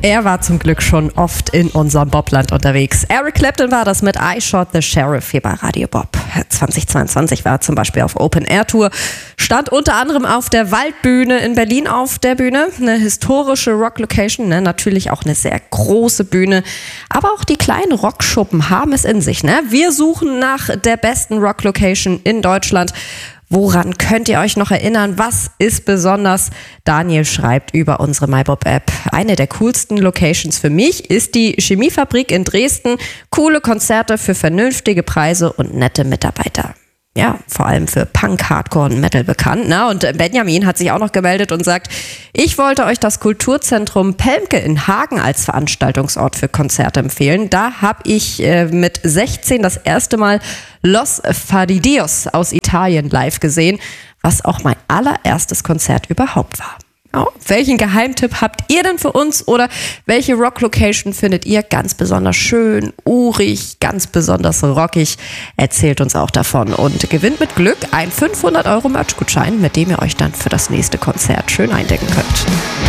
Er war zum Glück schon oft in unserem Bobland unterwegs. Eric Clapton war das mit I Shot the Sheriff hier bei Radio Bob. 2022 war er zum Beispiel auf Open-Air-Tour, stand unter anderem auf der Waldbühne in Berlin auf der Bühne. Eine historische Rock-Location, natürlich auch eine sehr große Bühne. Aber auch die kleinen Rockschuppen haben es in sich. Wir suchen nach der besten Rock-Location in Deutschland. Woran könnt ihr euch noch erinnern? Was ist besonders? Daniel schreibt über unsere MyBob-App. Eine der coolsten Locations für mich ist die Chemiefabrik in Dresden. Coole Konzerte für vernünftige Preise und nette Mitarbeiter. Ja, vor allem für Punk, Hardcore und Metal bekannt. Und Benjamin hat sich auch noch gemeldet und sagt, ich wollte euch das Kulturzentrum Pelmke in Hagen als Veranstaltungsort für Konzerte empfehlen. Da habe ich mit 16 das erste Mal Los Faridios aus Italien live gesehen, was auch mein allererstes Konzert überhaupt war. Oh, welchen Geheimtipp habt ihr denn für uns oder welche Rock-Location findet ihr ganz besonders schön, urig, ganz besonders rockig? Erzählt uns auch davon und gewinnt mit Glück einen 500 € Merch-Gutschein, mit dem ihr euch dann für das nächste Konzert schön eindecken könnt.